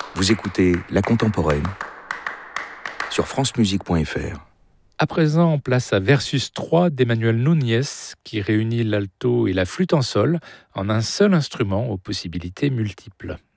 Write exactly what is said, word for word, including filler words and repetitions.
Vous écoutez La Contemporaine sur francemusique point f r. À présent, place à Versus trois d'Emmanuel Núñez, qui réunit l'alto et la flûte en sol en un seul instrument aux possibilités multiples.